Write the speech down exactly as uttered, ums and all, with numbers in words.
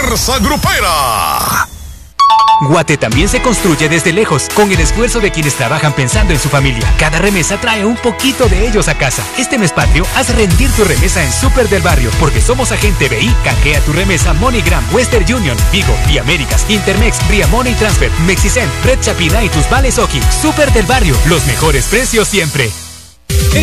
Fuerza Grupera. Guate también se construye desde lejos, con el esfuerzo de quienes trabajan pensando en su familia. Cada remesa trae un poquito de ellos a casa. Este mes patrio, haz rendir tu remesa en Super del Barrio, porque somos agente B I. Canjea tu remesa MoneyGram, Western Union, Vigo, Américas, Intermex, Ria Money Transfer, Mexicen, Red Chapina y tus vales Oki. Super del Barrio, los mejores precios siempre.